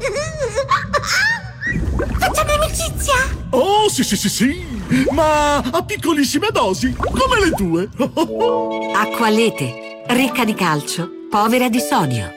Facciamo amicizia! Oh, sì, ma a piccolissime dosi, come le tue. Acqua Lete, ricca di calcio, povera di sodio.